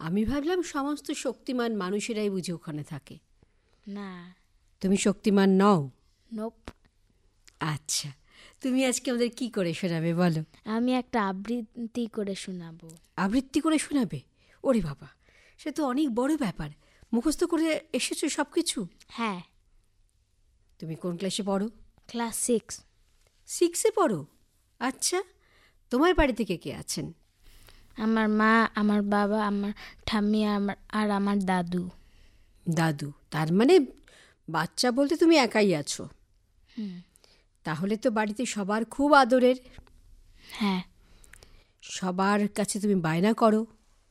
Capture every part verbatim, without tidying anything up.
আমি ভাবলাম সমস্ত শক্তিমান মানুষেরাই বুঝি ওখানে থাকে। না। তুমি শক্তিমান নও? নোপ। আচ্ছা, তুমি আজকে আমাদের কি করে শোনাবে বলো? আমি একটা আবৃত্তি করে শোনাবো। আবৃত্তি করে শোনাবে? ওরে বাবা, সে তো অনেক বড় ব্যাপার। মুখস্থ করে এসেছো সব কিছু? হ্যাঁ। তুমি কোন ক্লাসে পড়ো? Class six. সিক্সে পড়ো? আচ্ছা, তোমার বাড়িতে কে কে আছেন? আমার মা, আমার বাবা, আমার ঠাম্মি আমার আর আমার দাদু। দাদু? তার মানে বাচ্চা বলতে তুমি একাই আছো? হুম। তাহলে তো বাড়িতে সবার খুব আদরের। হ্যাঁ। সবার কাছে তুমি বায়না করো?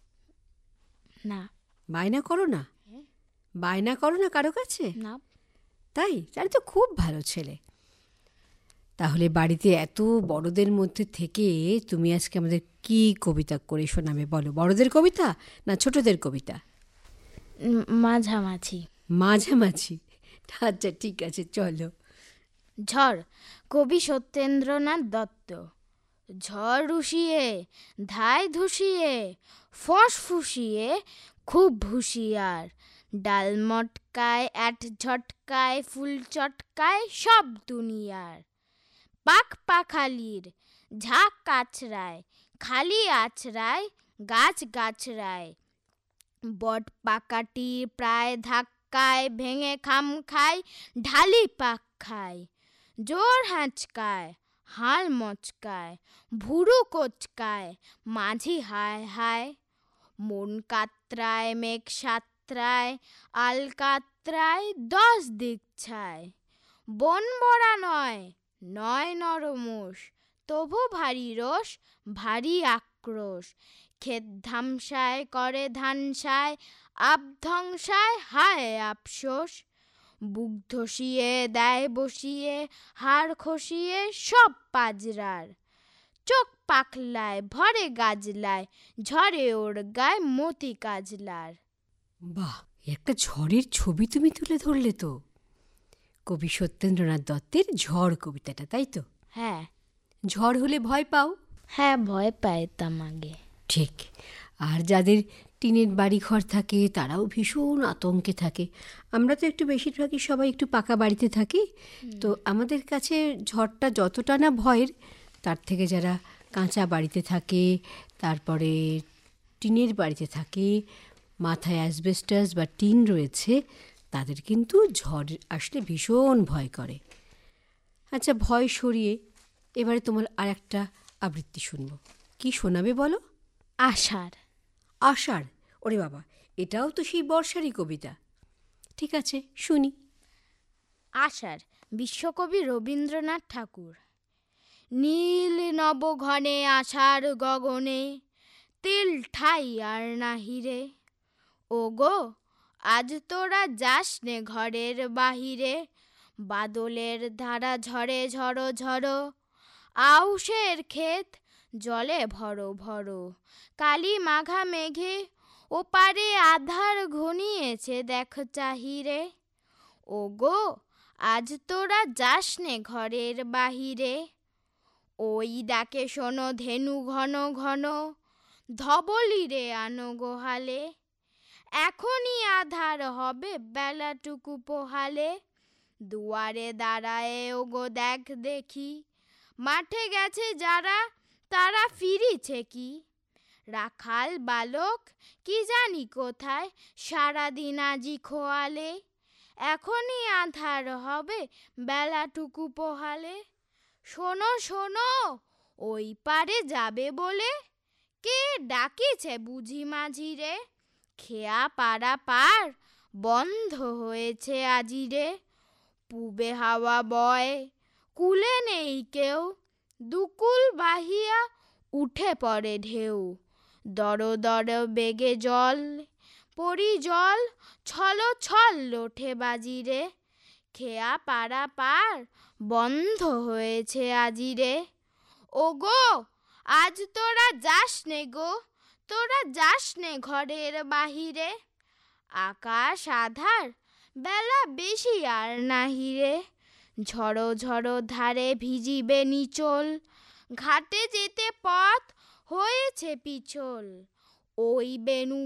না। বায়না করো না? বায়না করো না কারো কাছে? না। তাই? তাহলে তো খুব ভালো ছেলে। তাহলে বাড়িতে এত বড়দের মধ্যে থেকে তুমি আজকে আমাদের কি কবিতা করে শোনাবে বলো? বড়দের কবিতা না ছোটদের কবিতা? মাঝামাঝি। মাঝামাঝি? আচ্ছা ঠিক আছে, চলো। ঝড়, কবি সত্যেন্দ্রনাথ দত্ত। ঝড় উসিয়ে ধায় ধুসিয়ে ফস ফুসিয়ে খুব হুঁশিয়ার, ডাল মটকায় এক ঝটকায় ফুল চটকায় সব দুনিয়ার। পাখ পাখালির ঝাঁক কাছড়ায় খালি আছড়ায় গাছ গাছড়ায়, বট পাকাটির প্রায় ধাক্কায় ভেঙে খাম খায় ঢালি পাক খায়, জোর হাঁচকায় হাল মচকায় ভুরু কোচকায় মাঝি হায় হায়, মন কাতরায় মেঘ সাতরায় আল কাতরায় দশ দিক ছায়, বন বড়া নয় নয় নরমোষ তবু ভারী রোষ ভারী আক্রোশ, ক্ষেত ধামসায় করে ধানসায় আবধ্বংসায় হায় আফসোস, বুক ধসিয়ে দেয় বসিয়ে হাড় খসিয়ে সব পাজরার, চোখ পাখলায় ভরে গাজলায় ঝরে ওর গায় মতি কাজলার। বাহ, একটা ঝড়ের ছবি তুমি তুলে ধরলে তো। কবি সত্যেন্দ্রনাথ দত্তের ঝড় কবিতাটা, তাই তো? হ্যাঁ। ঝড় হলে ভয় পাও? হ্যাঁ, ভয় পাইতাম আগে। ঠিক। আর যাদের টিনের বাড়ি ঘর থাকে তারাও ভীষণ আতঙ্কে থাকে। আমরা তো একটু বেশিরভাগই সবাই একটু পাকা বাড়িতে থাকি, তো আমাদের কাছে ঝড়টা যতটা না ভয়ের, তার থেকে যারা কাঁচা বাড়িতে থাকে, তারপরে টিনের বাড়িতে থাকে, মাথায় অ্যাসবেস্টাস বা টিন রয়েছে, তাদের কিন্তু ঝড় আসলে ভীষণ ভয় করে। আচ্ছা, ভয় সরিয়ে এবারে তোমার আর একটা আবৃত্তি শুনবো। কি শোনাবে বলো? আষাঢ়। আষাঢ়? ওরে বাবা, এটাও তো সেই বর্ষারই কবিতা। ঠিক আছে, শুনি। আষাঢ়, বিশ্বকবি রবীন্দ্রনাথ ঠাকুর। নীল নবঘনে আষাঢ় গগনে তিল ঠাই আর নাহিরে, ও গো আজ তোরা যাস নে ঘরের বাহিরে, বাদলের ধারা ঝরে ঝড়ো ঝড়ো, আউশের ক্ষেত জলে ভরো ভরো, কালী মাঘা মেঘে ওপারে আধার ঘনিয়েছে দেখ চাহিরে, ও গো আজ তোরা যাস নে ঘরের বাহিরে, ওই ডাকে শোনো ধেনু ঘন ঘন, ধবলিরে আনো গোহালে, এখনই আধার হবে বেলাটুকু পোহালে, দুয়ারে দাঁড়ায় ও গো দেখ দেখি, মাঠে গেছে যারা তারা ফিরিছে কি, রাখাল বালক কি জানি কোথায় সারাদিন আজি খোয়ালে, এখনই আধার হবে বেলাটুকু পোহালে, শোনো শোনো ওই পারে যাবে বলে, কে ডাকিছে বুঝি মাঝিরে, খেয়া পাড়া পার বন্ধ হয়েছে আজিরে, পূবে হাওয়া বয় কুলে নেই কেউ, দুকুল বাহিয়া উঠে পড়ে ঢেউ, দর দর বেগে জল পরি জল ছল ছল ওঠে বাজিরে, খেয়া পাড়া পার বন্ধ হয়েছে আজিরে, ও গো আজ তোরা যাস নে গো, তোরা যাস নে ঘরের বাহিরে, আকাশ আধার বেলা বেশি আর নাহিরে, ঝড়ো ঝড়ো ধারে ভিজিবে নিচল, ঘাটে যেতে পথ হয়েছে পিছল, ওই বেনু